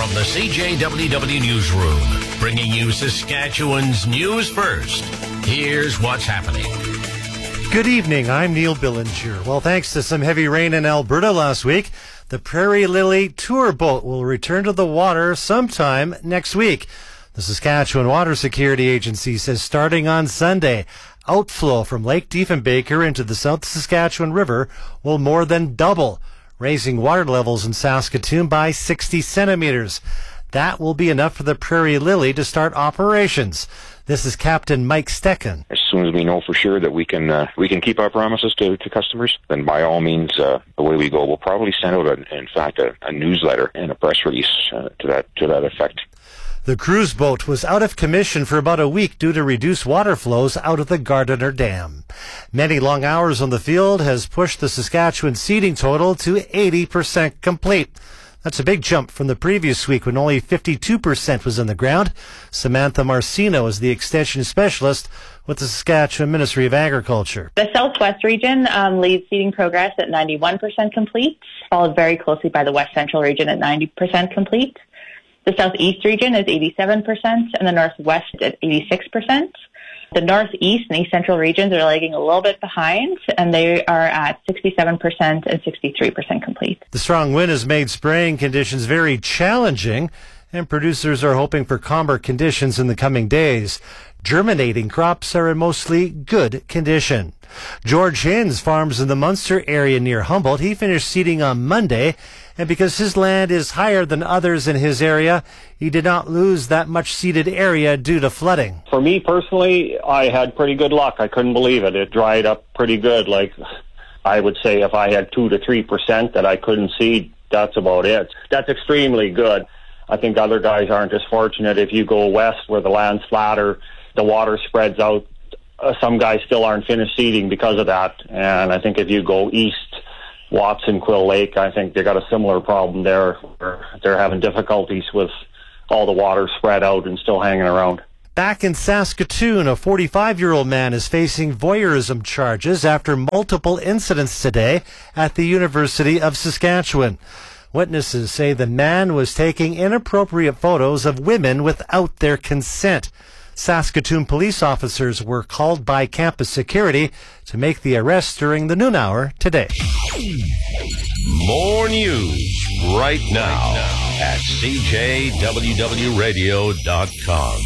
From the CJWW Newsroom, bringing you Saskatchewan's news first. Here's what's happening. Good evening, I'm Neil Billinger. Well, thanks to some heavy rain in Alberta last week, the Prairie Lily tour boat will return to the water sometime next week. The Saskatchewan Water Security Agency says starting on Sunday, outflow from Lake Diefenbaker into the South Saskatchewan River will more than double, raising water levels in Saskatoon by 60 centimeters. That will be enough for the Prairie Lily to start operations. This is Captain Mike Stecken. As soon as we know for sure that we can keep our promises to customers, then by all means, the way we go, we'll probably send out a newsletter and a press release to that effect. The cruise boat was out of commission for about a week due to reduced water flows out of the Gardiner Dam. Many long hours on the field has pushed the Saskatchewan seeding total to 80% complete. That's a big jump from the previous week when only 52% was in the ground. Samantha Marcino is the extension specialist with the Saskatchewan Ministry of Agriculture. The Southwest region leads seeding progress at 91% complete, followed very closely by the West Central region at 90% complete. The Southeast region is 87%, and the Northwest at 86%. The Northeast and East Central regions are lagging a little bit behind, and they are at 67% and 63% complete. The strong wind has made spraying conditions very challenging, and producers are hoping for calmer conditions in the coming days. Germinating crops are in mostly good condition. George Hins farms in the Munster area near Humboldt. He finished seeding on Monday, and because his land is higher than others in his area, he did not lose that much seeded area due to flooding. For me personally, I had pretty good luck. I couldn't believe it. It dried up pretty good. Like, I would say if I had 2 to 3% that I couldn't seed, that's about it. That's extremely good. I think other guys aren't as fortunate. If you go west where the land's flatter, the water spreads out. Some guys still aren't finished seeding because of that. And I think if you go east, Watson, Quill Lake, I think they got a similar problem there where they're having difficulties with all the water spread out and still hanging around. Back in Saskatoon, a 45-year-old man is facing voyeurism charges after multiple incidents today at the University of Saskatchewan. Witnesses say the man was taking inappropriate photos of women without their consent. Saskatoon police officers were called by campus security to make the arrest during the noon hour today. More news right now at CJWWRadio.com.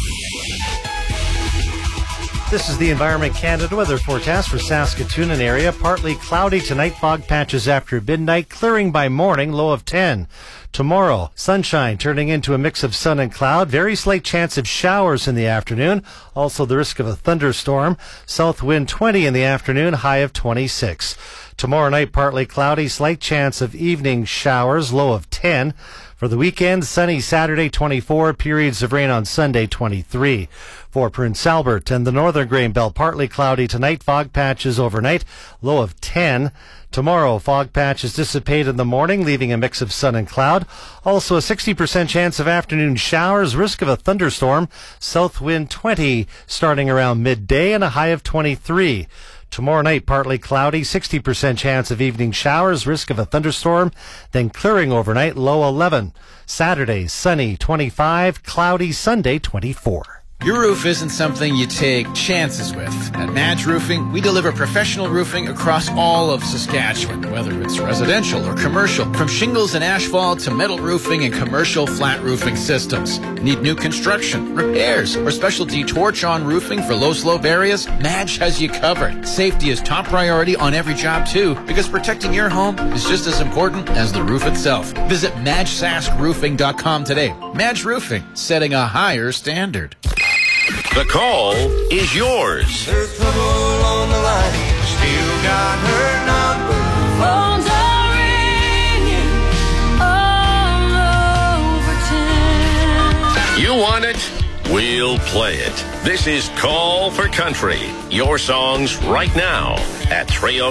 This is the Environment Canada weather forecast for Saskatoon and area. Partly cloudy tonight, fog patches after midnight, clearing by morning, low of 10. Tomorrow, sunshine turning into a mix of sun and cloud. Very slight chance of showers in the afternoon. Also the risk of a thunderstorm. South wind 20 in the afternoon, high of 26. Tomorrow night, partly cloudy, slight chance of evening showers, low of 10. For the weekend, sunny Saturday 24, periods of rain on Sunday 23. For Prince Albert and the Northern Grain Belt, partly cloudy tonight, fog patches overnight, low of 10. Tomorrow, fog patches dissipate in the morning, leaving a mix of sun and cloud. Also a 60% chance of afternoon showers, risk of a thunderstorm, south wind 20 starting around midday and a high of 23. Tomorrow night, partly cloudy, 60% chance of evening showers, risk of a thunderstorm, then clearing overnight, low 11. Saturday, sunny 25, cloudy Sunday 24. Your roof isn't something you take chances with. At Madge Roofing, we deliver professional roofing across all of Saskatchewan, whether it's residential or commercial, from shingles and asphalt to metal roofing and commercial flat roofing systems. Need new construction, repairs, or specialty torch-on roofing for low-slope areas? Madge has you covered. Safety is top priority on every job, too, because protecting your home is just as important as the roof itself. Visit MadgeSaskRoofing.com today. Madge Roofing, setting a higher standard. The call is yours. There's trouble on the line. Still got her number. Phones are ringing all over town. You want it? We'll play it. This is Call for Country. Your songs right now at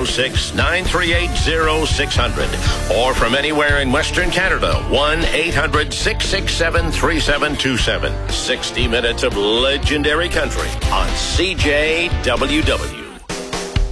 306-938-0600 or from anywhere in Western Canada, 1-800-667-3727. 60 minutes of legendary country on CJWW.